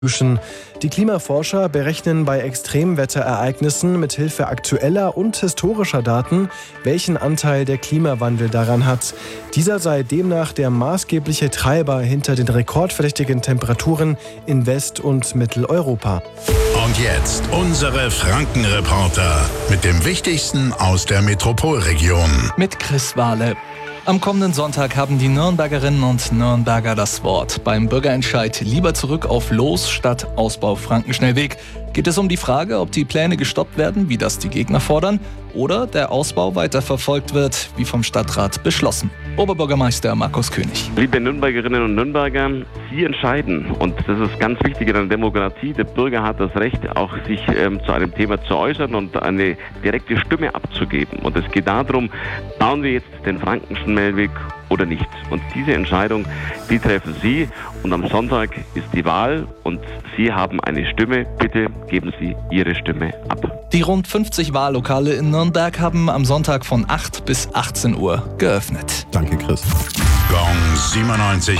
Die Klimaforscher berechnen bei Extremwetterereignissen mithilfe aktueller und historischer Daten, welchen Anteil der Klimawandel daran hat. Dieser sei demnach der maßgebliche Treiber hinter den rekordverdächtigen Temperaturen in West- und Mitteleuropa. Und jetzt unsere Frankenreporter mit dem Wichtigsten aus der Metropolregion. Mit Chris Wahle. Am kommenden Sonntag haben die Nürnbergerinnen und Nürnberger das Wort. Beim Bürgerentscheid lieber zurück auf Los statt Ausbau Frankenschnellweg geht es um die Frage, ob die Pläne gestoppt werden, wie das die Gegner fordern, oder der Ausbau weiterverfolgt wird, wie vom Stadtrat beschlossen. Oberbürgermeister Markus König. Liebe Nürnbergerinnen und Nürnberger, Sie entscheiden. Und das ist ganz wichtig in einer Demokratie. Der Bürger hat das Recht, auch sich zu einem Thema zu äußern und eine direkte Stimme abzugeben. Und es geht darum, bauen wir jetzt den Frankenschnellweg oder nicht. Und diese Entscheidung, die treffen Sie. Und am Sonntag ist die Wahl und Sie haben eine Stimme. Bitte geben Sie Ihre Stimme ab. Die rund 50 Wahllokale in Nürnberg haben am Sonntag von 8 bis 18 Uhr geöffnet. Danke, Chris. Gong 97.1,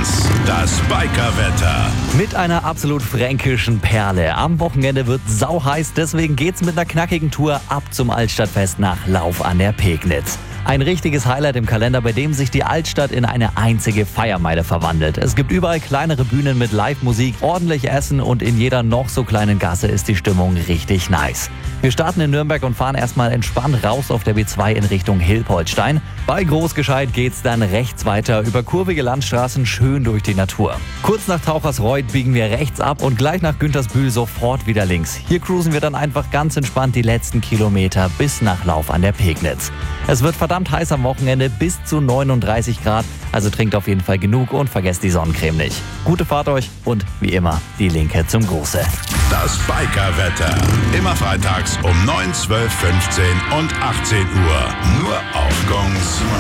das Bikerwetter. Mit einer absolut fränkischen Perle. Am Wochenende wird sauheiß, deswegen geht's mit einer knackigen Tour ab zum Altstadtfest nach Lauf an der Pegnitz. Ein richtiges Highlight im Kalender, bei dem sich die Altstadt in eine einzige Feiermeile verwandelt. Es gibt überall kleinere Bühnen mit Live-Musik, ordentlich Essen und in jeder noch so kleinen Gasse ist die Stimmung richtig nice. Wir starten in Nürnberg und fahren erstmal entspannt raus auf der B2 in Richtung Hilpoltstein. Bei Großgescheit geht's dann rechts weiter über kurvige Landstraßen schön durch die Natur. Kurz nach Tauchersreuth biegen wir rechts ab und gleich nach Güntersbühl sofort wieder links. Hier cruisen wir dann einfach ganz entspannt die letzten Kilometer bis nach Lauf an der Pegnitz. Es wird verdammt heiß am Wochenende, bis zu 39 Grad, also trinkt auf jeden Fall genug und vergesst die Sonnencreme nicht. Gute Fahrt euch und wie immer die Linke zum Gruße. Das Bikerwetter. Immer freitags um 9, 12, 15 und 18 Uhr. Nur auf Gong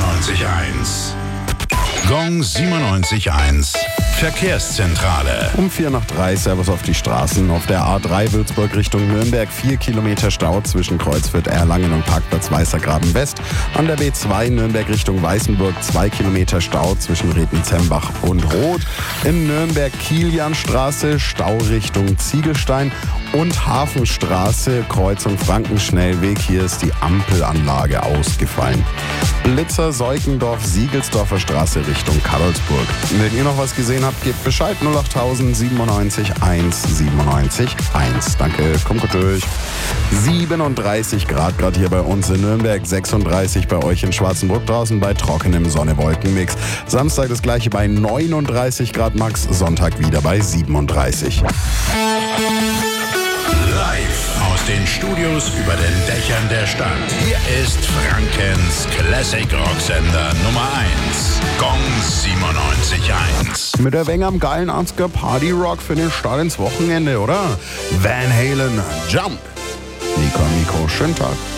97.1. Gong 97.1. Verkehrszentrale. Um 4:03 Servus auf die Straßen. Auf der A3 Würzburg Richtung Nürnberg 4 Kilometer Stau zwischen Kreuzfürth, Erlangen und Parkplatz Weißergraben West. An der B2 Nürnberg Richtung Weißenburg 2 Kilometer Stau zwischen Rednitz-Hembach und Roth. In Nürnberg Kilianstraße Stau Richtung Ziegelstein und Hafenstraße Kreuzung Frankenschnellweg. Hier ist die Ampelanlage ausgefallen. Blitzer Seukendorf Siegelsdorfer Straße Richtung Karlsburg. Wenn ihr noch was gesehen habt, gebt Bescheid. 08000 97 1 97 1. Danke, kommt gut durch. 37 Grad gerade hier bei uns in Nürnberg, 36 bei euch in Schwarzenbruck draußen bei trockenem Sonne-Wolken-Mix. Samstag das gleiche bei 39 Grad max, Sonntag wieder bei 37. Live aus den Studios über den Dächern der Stadt. Hier ist Frankens Classic Rocksender Nummer 1. Gong 97.1. Mit der Wenger am geilen 80er Party Rock für den Start ins Wochenende, oder? Van Halen, Jump. Nico, schönen Tag.